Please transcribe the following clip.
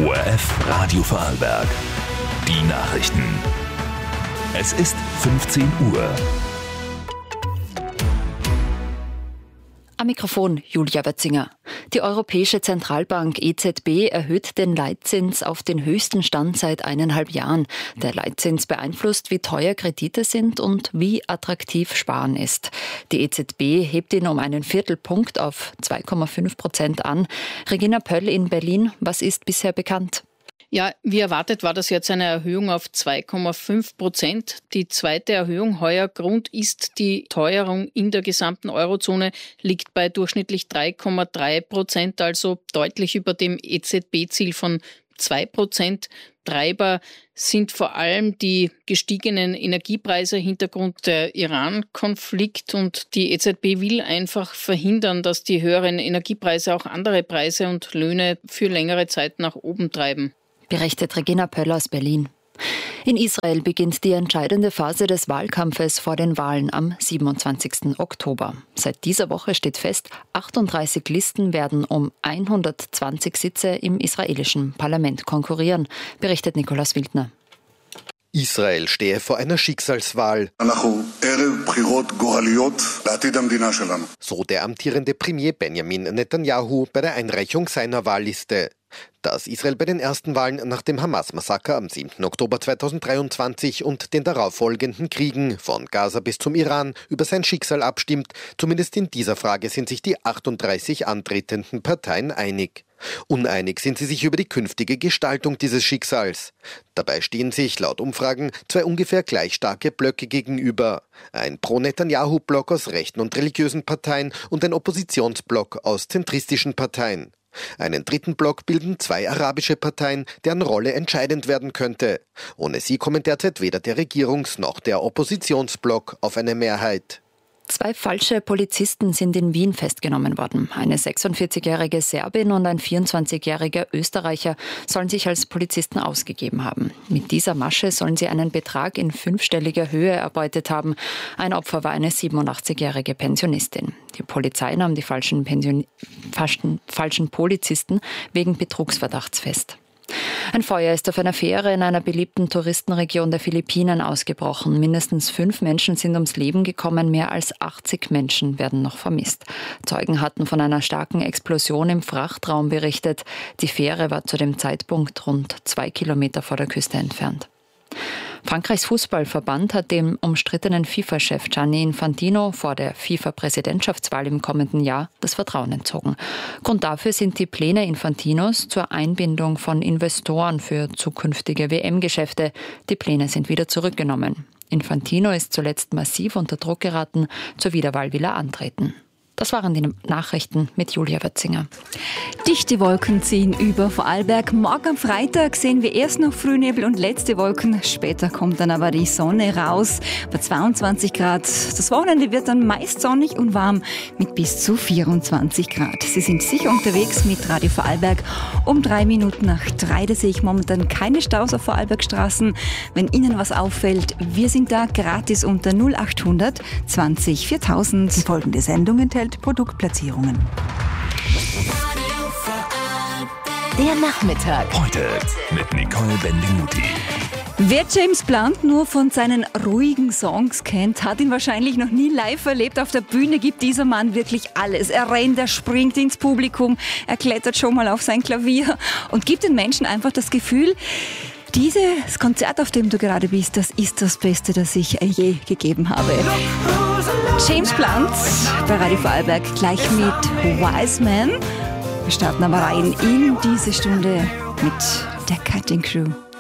ORF Radio Vorarlberg. Die Nachrichten. Es ist 15 Uhr. Am Mikrofon Julia Wetzinger. Die Europäische Zentralbank EZB erhöht den Leitzins auf den höchsten Stand seit 1,5 Jahren. Der Leitzins beeinflusst, wie teuer Kredite sind und wie attraktiv Sparen ist. Die EZB hebt ihn um einen Viertelpunkt auf 2,5% an. Regina Pöll in Berlin, was ist bisher bekannt? Ja, wie erwartet war das jetzt eine Erhöhung auf 2,5%. Die zweite Erhöhung heuer. Grund ist die Teuerung in der gesamten Eurozone, liegt bei durchschnittlich 3,3%, also deutlich über dem EZB-Ziel von 2%. Treiber sind vor allem die gestiegenen Energiepreise, Hintergrund der Iran-Konflikt, und die EZB will einfach verhindern, dass die höheren Energiepreise auch andere Preise und Löhne für längere Zeit nach oben treiben. Berichtet Regina Pöll aus Berlin. In Israel beginnt die entscheidende Phase des Wahlkampfes vor den Wahlen am 27. Oktober. Seit dieser Woche steht fest, 38 Listen werden um 120 Sitze im israelischen Parlament konkurrieren, berichtet Nikolaus Wildner. Israel stehe vor einer Schicksalswahl. So der amtierende Premier Benjamin Netanyahu bei der Einreichung seiner Wahlliste. Dass Israel bei den ersten Wahlen nach dem Hamas-Massaker am 7. Oktober 2023 und den darauffolgenden Kriegen von Gaza bis zum Iran über sein Schicksal abstimmt, zumindest in dieser Frage sind sich die 38 antretenden Parteien einig. Uneinig sind sie sich über die künftige Gestaltung dieses Schicksals. Dabei stehen sich laut Umfragen zwei ungefähr gleich starke Blöcke gegenüber. Ein Pro-Netanyahu-Block aus rechten und religiösen Parteien und ein Oppositionsblock aus zentristischen Parteien. Einen dritten Block bilden zwei arabische Parteien, deren Rolle entscheidend werden könnte. Ohne sie kommen derzeit weder der Regierungs- noch der Oppositionsblock auf eine Mehrheit. 2 falsche Polizisten sind in Wien festgenommen worden. Eine 46-jährige Serbin und ein 24-jähriger Österreicher sollen sich als Polizisten ausgegeben haben. Mit dieser Masche sollen sie einen Betrag in 5-stelliger Höhe erbeutet haben. Ein Opfer war eine 87-jährige Pensionistin. Die Polizei nahm die falschen Polizisten wegen Betrugsverdachts fest. Ein Feuer ist auf einer Fähre in einer beliebten Touristenregion der Philippinen ausgebrochen. Mindestens 5 Menschen sind ums Leben gekommen, mehr als 80 Menschen werden noch vermisst. Zeugen hatten von einer starken Explosion im Frachtraum berichtet. Die Fähre war zu dem Zeitpunkt rund 2 Kilometer vor der Küste entfernt. Frankreichs Fußballverband hat dem umstrittenen FIFA-Chef Gianni Infantino vor der FIFA-Präsidentschaftswahl im kommenden Jahr das Vertrauen entzogen. Grund dafür sind die Pläne Infantinos zur Einbindung von Investoren für zukünftige WM-Geschäfte. Die Pläne sind wieder zurückgenommen. Infantino ist zuletzt massiv unter Druck geraten. Zur Wiederwahl will er antreten. Das waren die Nachrichten mit Julia Wetzinger. Dichte Wolken ziehen über Vorarlberg. Morgen am Freitag sehen wir erst noch Frühnebel und letzte Wolken. Später kommt dann aber die Sonne raus bei 22 Grad. Das Wochenende wird dann meist sonnig und warm mit bis zu 24 Grad. Sie sind sicher unterwegs mit Radio Vorarlberg. Um 3 Minuten nach 3, da sehe ich momentan keine Staus auf Vorarlbergstraßen. Wenn Ihnen was auffällt, wir sind da gratis unter 0800 20 4000. Die folgende Sendung enthält Produktplatzierungen. Der Nachmittag. Heute mit Nicole Benvenuti. Wer James Blunt nur von seinen ruhigen Songs kennt, hat ihn wahrscheinlich noch nie live erlebt. Auf der Bühne gibt dieser Mann wirklich alles. Er rennt, er springt ins Publikum, er klettert schon mal auf sein Klavier und gibt den Menschen einfach das Gefühl, dieses Konzert, auf dem du gerade bist, das ist das Beste, das ich je gegeben habe. James Blunt bei Radio Vorarlberg gleich mit Wise Man. Wir starten aber rein in diese Stunde mit der Cutting Crew.